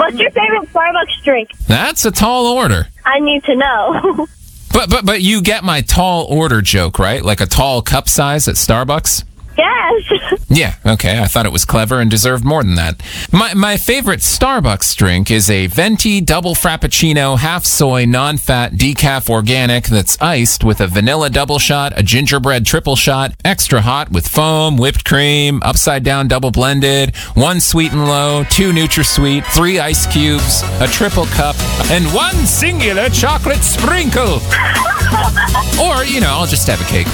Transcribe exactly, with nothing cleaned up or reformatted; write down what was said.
What's your favorite Starbucks drink? That's a tall order. I need to know. But but but you get my tall order joke, right? Like a tall cup size at Starbucks? Yes. Yeah, okay. I thought it was clever and deserved more than that. My my favorite Starbucks drink is a venti double frappuccino, half soy, non-fat, decaf organic that's iced with a vanilla double shot, a gingerbread triple shot, extra hot with foam, whipped cream, upside down double blended, one sweet and low, two NutraSweet, three ice cubes, a triple cup, and one singular chocolate sprinkle. Or, you know, I'll just have a cake.